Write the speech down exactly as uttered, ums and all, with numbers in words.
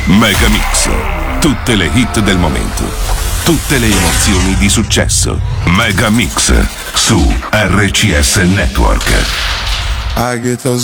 Megamix. Tutte le hit del momento. Tutte le emozioni di successo. Megamix su R C S Network. I get those